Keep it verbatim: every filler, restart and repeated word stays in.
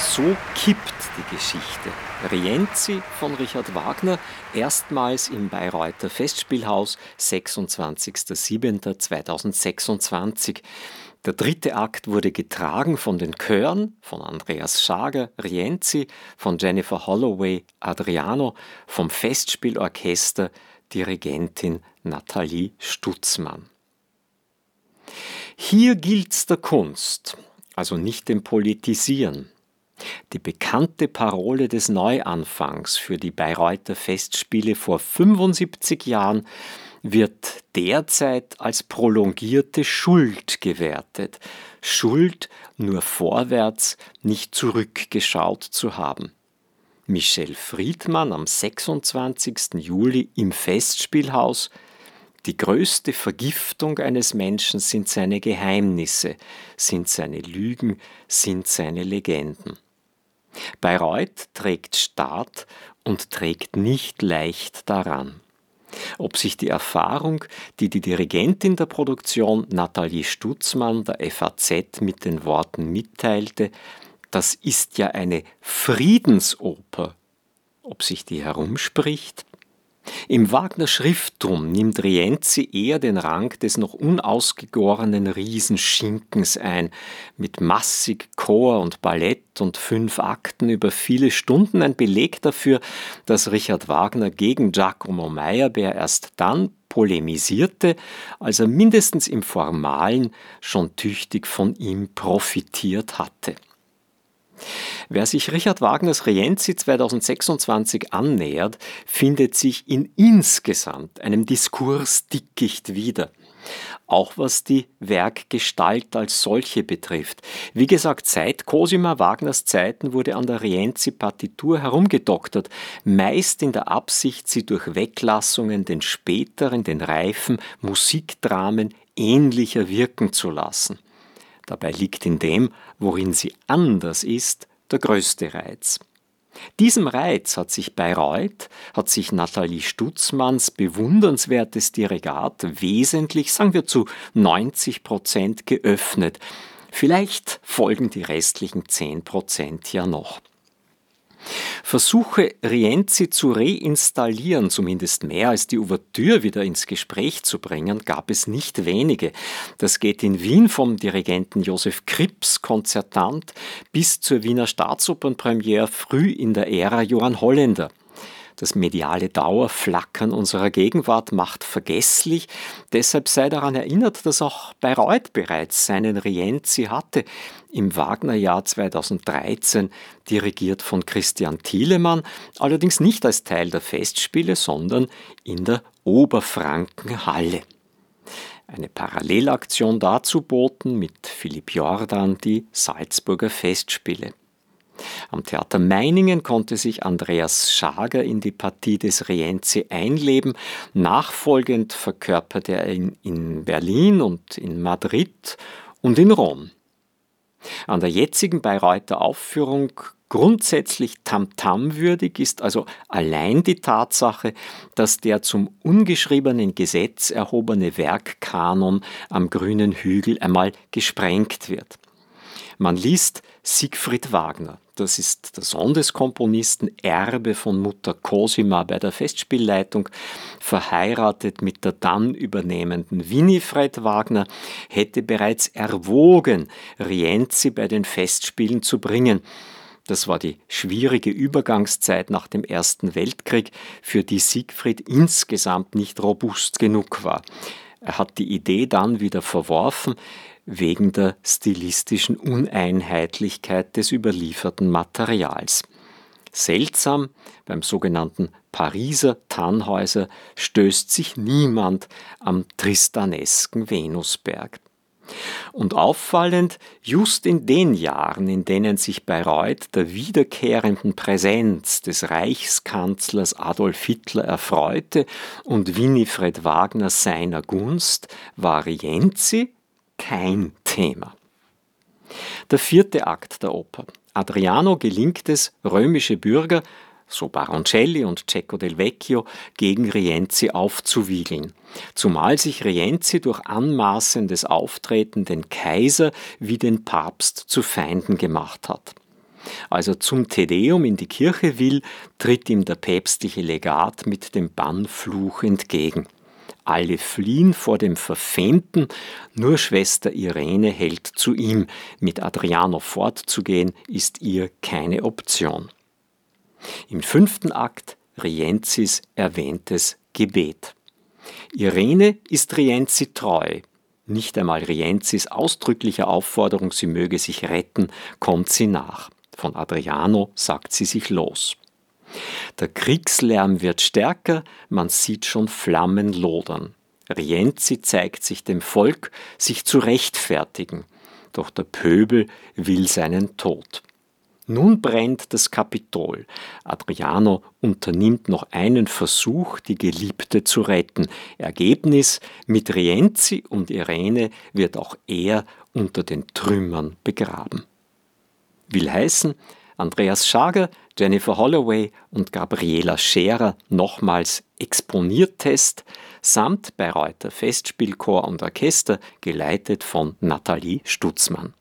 So kippt die Geschichte. Rienzi von Richard Wagner, erstmals im Bayreuther Festspielhaus, sechsundzwanzigster siebter zweitausendsechsundzwanzig. Der dritte Akt wurde getragen von den Chören, von Andreas Schager, Rienzi, von Jennifer Holloway, Adriano, vom Festspielorchester, Dirigentin Nathalie Stutzmann. Hier gilt's der Kunst, also nicht dem Politisieren. Die bekannte Parole des Neuanfangs für die Bayreuther Festspiele vor fünfundsiebzig Jahren wird derzeit als prolongierte Schuld gewertet. Schuld, nur vorwärts, nicht zurückgeschaut zu haben. Michel Friedmann am sechsundzwanzigsten Juli im Festspielhaus: Die größte Vergiftung eines Menschen sind seine Geheimnisse, sind seine Lügen, sind seine Legenden. Bayreuth trägt Staat und trägt nicht leicht daran. Ob sich die Erfahrung, die die Dirigentin der Produktion Nathalie Stutzmann der F A Z mit den Worten mitteilte, das ist ja eine Friedensoper, ob sich die herumspricht? Im Wagner Schrifttum nimmt Rienzi eher den Rang des noch unausgegorenen Riesenschinkens ein, mit massig Chor und Ballett und fünf Akten über viele Stunden, ein Beleg dafür, dass Richard Wagner gegen Giacomo Meyerbeer erst dann polemisierte, als er mindestens im Formalen schon tüchtig von ihm profitiert hatte. Wer sich Richard Wagners Rienzi zweitausendsechsundzwanzig annähert, findet sich in insgesamt einem Diskursdickicht wieder. Auch was die Werkgestalt als solche betrifft. Wie gesagt, seit Cosima Wagners Zeiten wurde an der Rienzi-Partitur herumgedoktert, meist in der Absicht, sie durch Weglassungen den späteren, den reifen Musikdramen ähnlicher wirken zu lassen. Dabei liegt in dem, worin sie anders ist, der größte Reiz. Diesem Reiz hat sich Bayreuth, hat sich Nathalie Stutzmanns bewundernswertes Dirigat wesentlich, sagen wir zu neunzig Prozent geöffnet. Vielleicht folgen die restlichen zehn Prozent ja noch. Versuche, Rienzi zu reinstallieren, zumindest mehr als die Ouvertüre wieder ins Gespräch zu bringen, gab es nicht wenige. Das geht in Wien vom Dirigenten Josef Krips konzertant bis zur Wiener Staatsopernpremiere früh in der Ära Johann Holländer. Das mediale Dauerflackern unserer Gegenwart macht vergesslich, deshalb sei daran erinnert, dass auch Bayreuth bereits seinen Rienzi hatte, im Wagnerjahr zweitausenddreizehn, dirigiert von Christian Thielemann, allerdings nicht als Teil der Festspiele, sondern in der Oberfrankenhalle. Eine Parallelaktion dazu boten mit Philipp Jordan die Salzburger Festspiele. Am Theater Meiningen konnte sich Andreas Schager in die Partie des Rienzi einleben. Nachfolgend verkörperte er ihn in Berlin und in Madrid und in Rom. An der jetzigen Bayreuther Aufführung grundsätzlich tamtamwürdig ist also allein die Tatsache, dass der zum ungeschriebenen Gesetz erhobene Werkkanon am grünen Hügel einmal gesprengt wird. Man liest Siegfried Wagner. Das ist der Sohn des Komponisten, Erbe von Mutter Cosima bei der Festspielleitung, verheiratet mit der dann übernehmenden Winifred Wagner, hätte bereits erwogen, Rienzi bei den Festspielen zu bringen. Das war die schwierige Übergangszeit nach dem Ersten Weltkrieg, für die Siegfried insgesamt nicht robust genug war. Er hat die Idee dann wieder verworfen, wegen der stilistischen Uneinheitlichkeit des überlieferten Materials. Seltsam, beim sogenannten Pariser Tannhäuser stößt sich niemand am tristanesken Venusberg. Und auffallend, just in den Jahren, in denen sich Bayreuth der wiederkehrenden Präsenz des Reichskanzlers Adolf Hitler erfreute und Winifred Wagner seiner Gunst, war Rienzi kein Thema. Der vierte Akt der Oper. Adriano gelingt es, römische Bürger, so Baroncelli und Cecco del Vecchio, gegen Rienzi aufzuwiegeln. Zumal sich Rienzi durch anmaßendes Auftreten den Kaiser wie den Papst zu Feinden gemacht hat. Als er zum Tedeum in die Kirche will, tritt ihm der päpstliche Legat mit dem Bannfluch entgegen. Alle fliehen vor dem Verfemten, nur Schwester Irene hält zu ihm. Mit Adriano fortzugehen, ist ihr keine Option. Im fünften Akt Rienzis erwähntes Gebet. Irene ist Rienzi treu. Nicht einmal Rienzis ausdrücklicher Aufforderung, sie möge sich retten, kommt sie nach. Von Adriano sagt sie sich los. Der Kriegslärm wird stärker, man sieht schon Flammen lodern. Rienzi zeigt sich dem Volk, sich zu rechtfertigen. Doch der Pöbel will seinen Tod. Nun brennt das Kapitol. Adriano unternimmt noch einen Versuch, die Geliebte zu retten. Ergebnis: mit Rienzi und Irene wird auch er unter den Trümmern begraben. Will heißen, Andreas Schager, Jennifer Holloway und Gabriela Scherer nochmals Exponiertest samt Bayreuther Festspielchor und Orchester, geleitet von Nathalie Stutzmann.